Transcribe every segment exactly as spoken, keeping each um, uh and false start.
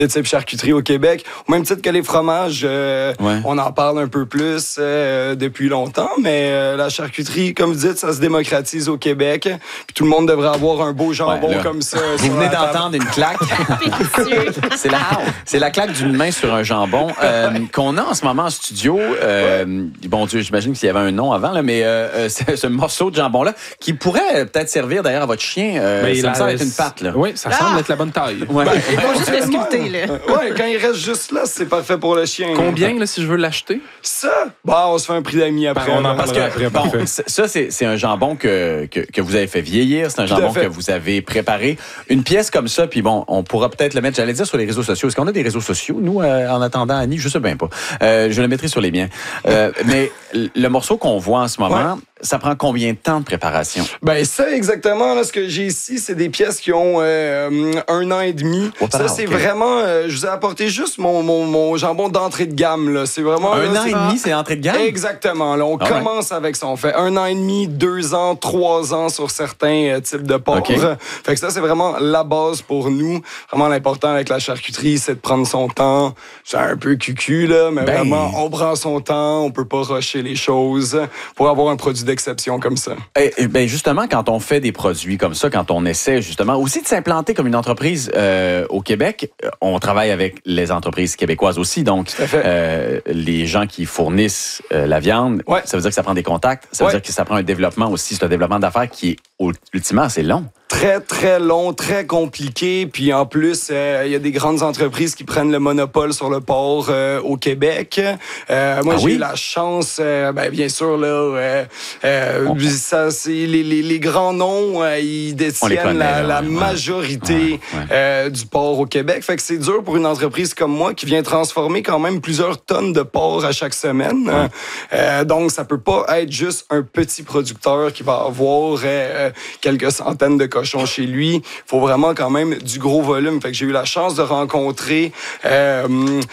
de type charcuterie au Québec. Au même titre que les fromages, euh, ouais. on en parle un peu plus euh, depuis longtemps, mais euh, la charcuterie, comme vous dites, ça se démocratise au Québec. Puis tout le monde devrait avoir un beau jambon ouais, là, comme ça. Vous venez d'entendre une claque. c'est, la, c'est la claque d'une main sur un jambon euh, qu'on a en ce moment en studio. Euh, ouais. Bon Dieu, j'imagine qu'il y avait un nom avant, là, mais euh, c'est ce morceau de jambon-là qui pourrait peut-être servir d'ailleurs à votre chien. Euh, mais ça la, me semble être une patte. Là. Oui, ça ah! semble être la bonne taille. Ouais. Ben, je vais sculpter, là. Ouais, quand il reste juste là, c'est parfait pour le chien. Combien, là, si je veux l'acheter? Ça? Bah, on se fait un prix d'amis après. On en Parce que, après, bon, parfait. ça, c'est, c'est un jambon que, que, que vous avez fait vieillir. C'est un jambon que vous avez préparé. Une pièce comme ça, puis bon, on pourra peut-être le mettre, j'allais dire, sur les réseaux sociaux. Est-ce qu'on a des réseaux sociaux, nous, euh, en attendant Annie? Je sais bien pas. Euh, je le mettrai sur les miens. Euh, mais le morceau qu'on voit en ce moment, ouais. ça prend combien de temps de préparation? Ben ça, exactement. Là, ce que j'ai ici, c'est des pièces qui ont euh, un an et demi. Oh, ça, c'est okay. vraiment... Euh, je vous ai apporté juste mon, mon, mon jambon d'entrée de gamme. Là. C'est vraiment... Un là, an et demi, c'est l'entrée de gamme? Exactement. Là, on ah, commence ouais. avec ça. On fait un an et demi, deux ans, trois ans sur certains euh, types de porcs. Okay. Fait que ça, c'est vraiment la base pour nous. Vraiment, l'important avec la charcuterie, c'est de prendre son temps. C'est un peu cucu, là, mais ben... vraiment, on prend son temps. On peut pas rusher les choses pour avoir un produit d'exception comme ça. Et, et ben justement, quand on fait des produits comme ça, quand on essaie justement aussi de s'implanter comme une entreprise euh, au Québec, on travaille avec les entreprises québécoises aussi. Donc, euh, les gens qui fournissent euh, la viande, ouais. ça veut dire que ça prend des contacts. Ça veut ouais. dire que ça prend un développement aussi. C'est un développement d'affaires qui est ultimement assez long. Très, très long, très compliqué. Puis en plus, il euh, y a des grandes entreprises qui prennent le monopole sur le porc euh, au Québec. Euh, moi, ah j'ai oui? eu la chance, euh, ben, bien sûr, là, euh, euh, on... ça, c'est les, les, les grands noms, euh, ils détiennent connaît, la, la ouais, majorité ouais, ouais. Euh, du porc au Québec. Fait que c'est dur pour une entreprise comme moi qui vient transformer quand même plusieurs tonnes de porc à chaque semaine. Ouais. Euh, donc, ça peut pas être juste un petit producteur qui va avoir euh, quelques centaines de cochons chez lui. Il faut vraiment quand même du gros volume. Fait que j'ai eu la chance de rencontrer euh,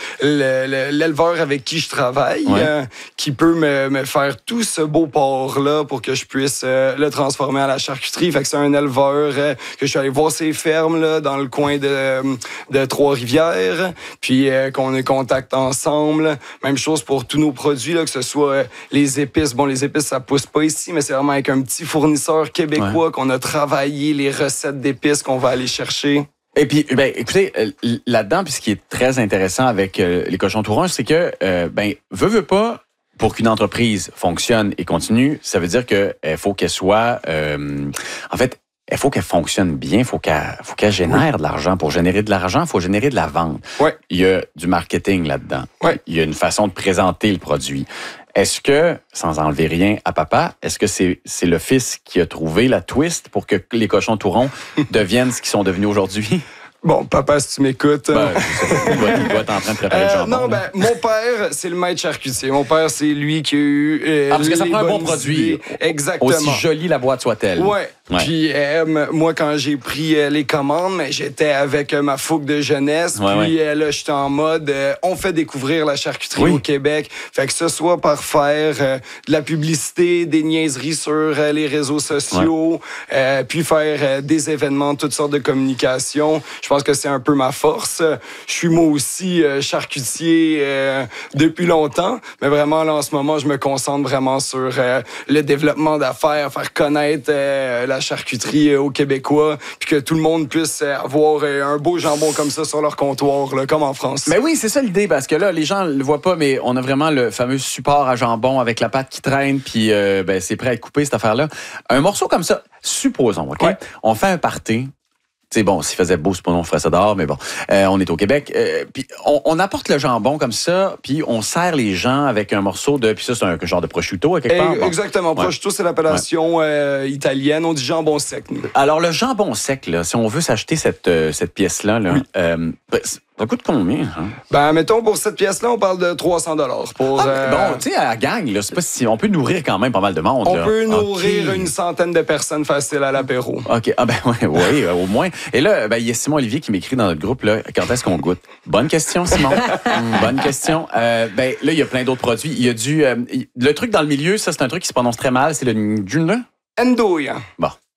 le, le, l'éleveur avec qui je travaille, ouais. euh, qui peut me, me faire tout ce beau porc-là pour que je puisse euh, le transformer à la charcuterie. Fait que c'est un éleveur euh, que je suis allé voir ses fermes là, dans le coin de, de Trois-Rivières, puis euh, qu'on ait contact ensemble. Même chose pour tous nos produits, là, que ce soit euh, les épices. Bon, les épices, ça pousse pas ici, mais c'est vraiment avec un petit fournisseur québécois ouais. qu'on a travaillé les recettes d'épices qu'on va aller chercher. Et puis, ben, écoutez, là-dedans, puis ce qui est très intéressant avec euh, les cochons tout ronds, c'est que, euh, ben, veut, veut pas, pour qu'une entreprise fonctionne et continue, ça veut dire qu'il faut qu'elle soit, euh, en fait, il faut qu'elle fonctionne bien, il faut qu'elle, faut qu'elle génère oui. de l'argent. Pour générer de l'argent, il faut générer de la vente. Ouais. Il y a du marketing là-dedans. Ouais. Il y a une façon de présenter le produit. Est-ce que, sans enlever rien à papa, est-ce que c'est, c'est le fils qui a trouvé la twist pour que les cochons tout ronds deviennent ce qu'ils sont devenus aujourd'hui? Bon, papa, si tu m'écoutes... Ben, il doit, il doit être en train de préparer euh, le jambon. Non, ben, mon père, c'est le maître charcutier. Mon père, c'est lui qui a eu... Euh, ah, parce que ça prend un bon produit. Idées. Exactement. Aussi jolie la boîte soit-elle. Ouais. ouais. Puis, euh, moi, quand j'ai pris euh, les commandes, j'étais avec euh, ma fougue de jeunesse. Ouais, puis, ouais. Euh, là, j'étais en mode, euh, on fait découvrir la charcuterie oui. au Québec. Fait que ce soit par faire euh, de la publicité, des niaiseries sur euh, les réseaux sociaux, ouais. euh, puis faire euh, des événements, toutes sortes de communications. Je pense que c'est un peu ma force. Je suis moi aussi euh, charcutier euh, depuis longtemps, mais vraiment, là, en ce moment, je me concentre vraiment sur euh, le développement d'affaires, faire connaître euh, la charcuterie euh, aux Québécois, puis que tout le monde puisse euh, avoir euh, un beau jambon comme ça sur leur comptoir, là, comme en France. Mais oui, c'est ça l'idée, parce que là, les gens le voient pas, mais on a vraiment le fameux support à jambon avec la pâte qui traîne, puis euh, ben, c'est prêt à être coupé, cette affaire-là. Un morceau comme ça, supposons, OK? Ouais. On fait un party. C'est bon, s'il faisait beau, c'est pas non, on ferait ça dehors, mais bon, euh, on est au Québec. Euh, puis on, on apporte le jambon comme ça, puis on sert les gens avec un morceau de... Puis ça, c'est un genre de prosciutto, à quelque Et, part. Bon. Exactement. Ouais. Prosciutto, c'est l'appellation ouais. euh, italienne. On dit jambon sec, nous. Alors, le jambon sec, là, si on veut s'acheter cette, euh, cette pièce-là, là, oui. euh, ça coûte combien? Hein? Ben, mettons, pour cette pièce-là, on parle de trois cents dollars. Pour, ah, euh... Bon, tu sais, à la gang, là, c'est pas si... on peut nourrir quand même pas mal de monde. On là. peut nourrir okay. une centaine de personnes faciles à l'apéro. OK. Ah ben oui, oui, au moins. Et là, ben, il y a Simon Olivier qui m'écrit dans notre groupe, là, quand est-ce qu'on goûte? Bonne question, Simon. Bonne question. Euh, ben, là, il y a plein d'autres produits. Il y a du... Euh, le truc dans le milieu, ça, c'est un truc qui se prononce très mal, c'est le Njuna. Ndoya. Bon.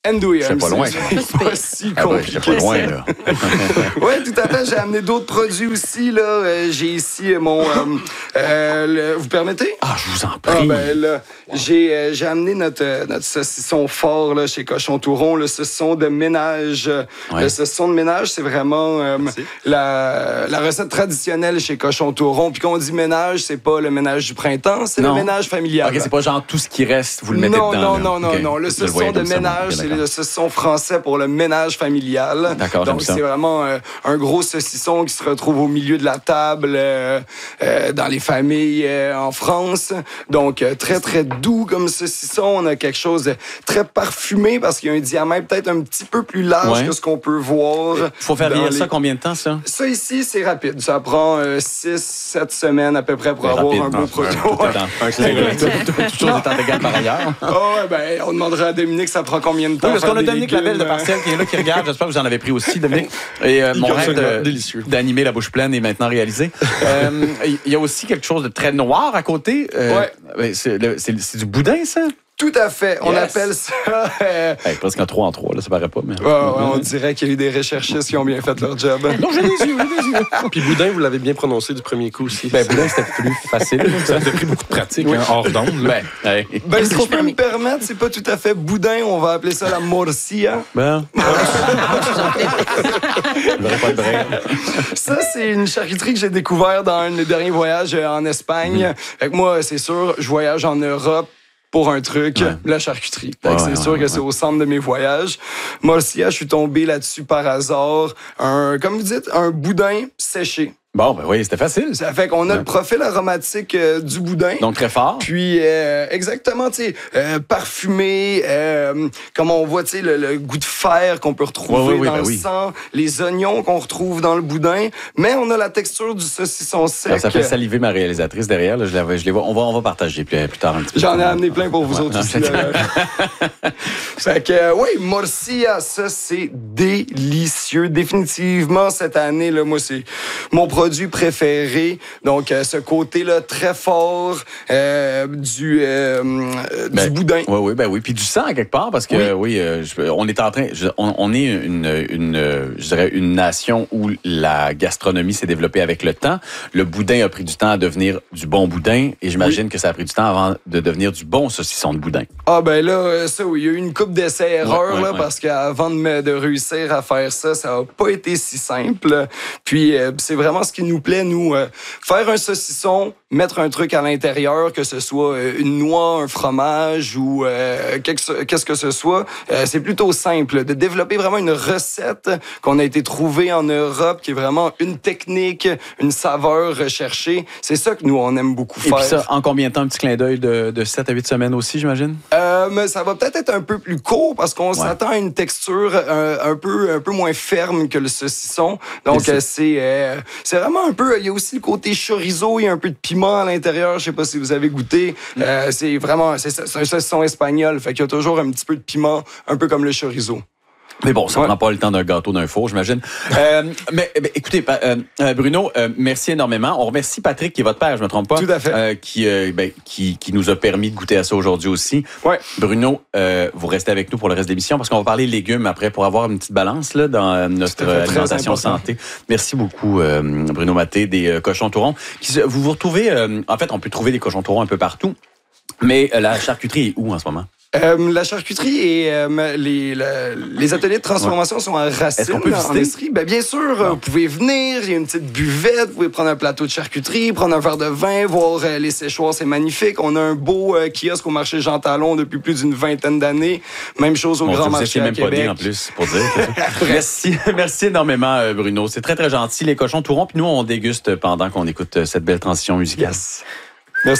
Andouille. Je pas loin. C'est pas si ah compliqué. Ben, je pas loin, là. Oui, tout à fait. J'ai amené d'autres produits aussi. Là. Euh, j'ai ici mon... Euh, euh, le, vous permettez? Ah, je vous en prie. Ah, ben là, j'ai, euh, j'ai amené notre, euh, notre saucisson fort là, chez Cochon Touron, le saucisson de ménage. Ouais. Le saucisson de ménage, c'est vraiment euh, la, la recette traditionnelle chez Cochon Touron. Puis quand on dit ménage, c'est pas le ménage du printemps, c'est non. le ménage familial. OK, c'est pas genre tout ce qui reste, vous le mettez non, dedans. Non, non, non, okay. non. Le saucisson de ménage, c'est le saucisson français pour le ménage familial. D'accord, donc c'est vraiment euh, un gros saucisson qui se retrouve au milieu de la table euh, euh, dans les familles euh, en France. Donc euh, très, très doux comme saucisson. On a quelque chose de très parfumé parce qu'il y a un diamètre peut-être un petit peu plus large ouais. que ce qu'on peut voir. Il faut faire vieillir les... ça combien de temps, ça? Ça ici, c'est rapide. Ça prend euh, six sept semaines à peu près pour avoir rapide, un beau produit. Toute chose étant égale par ailleurs. Oh, ouais, ben, on demandera à Dominique ça prend combien de temps. Oui, parce qu'on a Dominique Lavelle de Parcelle qui est là, qui regarde. J'espère que vous en avez pris aussi, Dominique. Et euh, mon rêve de, d'animer la bouche pleine est maintenant réalisé. Il euh, y a aussi quelque chose de très noir à côté. Euh, ouais. C'est, le, c'est, c'est du boudin, ça? Tout à fait. On yes. appelle ça... Euh... Hey, presque un trois en trois, là, ça paraît pas. Mais... Ouais, ouais, on dirait qu'il y a eu des recherchistes qui ont bien fait leur job. Non, j'ai des yeux, j'ai des yeux. Puis boudin, vous l'avez bien prononcé du premier coup aussi. Ben, boudin, c'était plus facile. Ça a pris beaucoup de pratique, oui. hein, hors d'onde. Ben, hey. ben si je peux me permettre, c'est pas tout à fait boudin, on va appeler ça la morcilla. Ben... Ça, c'est une charcuterie que j'ai découvert dans un des derniers voyages en Espagne. Mm. Fait que moi, c'est sûr, je voyage en Europe pour un truc, ouais. la charcuterie. Ouais, c'est ouais, sûr ouais, que ouais. c'est au centre de mes voyages. Morcilla, je suis tombé là-dessus par hasard. Un, comme vous dites, un boudin séché. Bon, ben oui, c'était facile. Ça fait qu'on a ouais. le profil aromatique euh, du boudin. Donc très fort. Puis, euh, exactement, tu sais, euh, parfumé, euh, comme on voit, tu sais, le, le goût de fer qu'on peut retrouver ouais, ouais, dans ouais, le ben sang, oui. les oignons qu'on retrouve dans le boudin, mais on a la texture du saucisson sec. Alors, ça fait saliver ma réalisatrice derrière, là, je, la, je les vois. On va, on va partager plus, plus tard un petit peu. J'en ai amené plein pour vous ouais, autres aussi. Fait que, euh, oui, morcilla, ça, c'est délicieux. Définitivement, cette année, là, moi, c'est mon produit produit préféré. Donc, euh, ce côté-là très fort euh, du, euh, ben, du boudin. Oui, oui, ben oui. Puis du sang, quelque part, parce que, oui, oui euh, je, on est en train... Je, on, on est une, une, je dirais, une nation où la gastronomie s'est développée avec le temps. Le boudin a pris du temps à devenir du bon boudin et j'imagine oui. que ça a pris du temps avant de devenir du bon saucisson de boudin. Ah, ben là, ça, oui, il y a eu une couple d'essais-erreurs, ouais, ouais, là, ouais. parce qu'avant de, de réussir à faire ça, ça n'a pas été si simple. Puis, euh, c'est vraiment ce qui nous plaît, nous, euh, faire un saucisson, mettre un truc à l'intérieur, que ce soit euh, une noix, un fromage ou euh, qu'est-ce que ce soit, euh, c'est plutôt simple. De développer vraiment une recette qu'on a été trouvée en Europe, qui est vraiment une technique, une saveur recherchée. C'est ça que nous, on aime beaucoup faire. Et puis ça, en combien de temps, un petit clin d'œil de, de sept à huit semaines aussi, j'imagine? Euh, mais ça va peut-être être un peu plus court parce qu'on ouais. s'attend à une texture euh, un, peu, un peu moins ferme que le saucisson. Donc, euh, c'est, euh, c'est vraiment un peu... Il y a aussi le côté chorizo, il y a un peu de piment à l'intérieur. Je sais pas si vous avez goûté. Mm. Euh, c'est vraiment... C'est, c'est un saucisson espagnol. Fait qu'il y a toujours un petit peu de piment, un peu comme le chorizo. Mais bon, ça ne ouais. prend pas le temps d'un gâteau d'un four, j'imagine. euh, mais, mais écoutez, euh, Bruno, euh, merci énormément. On remercie Patrick, qui est votre père, je ne me trompe pas. Tout à fait. Euh, qui, euh, ben, qui, qui nous a permis de goûter à ça aujourd'hui aussi. Ouais. Bruno, euh, vous restez avec nous pour le reste de l'émission parce qu'on va parler légumes après pour avoir une petite balance là, dans notre alimentation santé. Merci beaucoup, euh, Bruno Maté, des euh, Cochons Tourons. Qui, vous vous retrouvez, euh, en fait, on peut trouver des Cochons Tourons un peu partout, mais euh, la charcuterie est où en ce moment? Euh, la charcuterie et euh, les, la, les ateliers de transformation ouais. sont à Racine. Est-ce qu'on peut en Estrie. Ben, bien sûr, non. Vous pouvez venir, il y a une petite buvette, vous pouvez prendre un plateau de charcuterie, prendre un verre de vin, voir euh, les séchoirs, c'est magnifique. On a un beau euh, kiosque au marché Jean Talon depuis plus d'une vingtaine d'années. Même chose au bon, Grand vous Marché à même Québec. Pas né, en plus, pour dire. merci, merci énormément, Bruno. C'est très, très gentil, les Cochons Tourons. Puis nous, on déguste pendant qu'on écoute cette belle transition musicale. Yes.